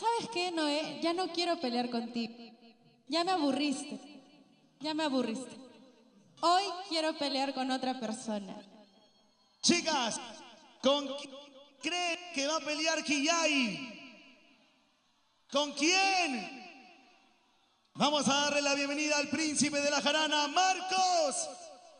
¿Sabes qué, Noé? Ya no quiero pelear contigo. Ya me aburriste. Ya me aburriste. Hoy quiero pelear con otra persona. Chicas, ¿con quién creen que va a pelear Quillay? ¿Con quién? Vamos a darle la bienvenida al príncipe de la jarana, Marcos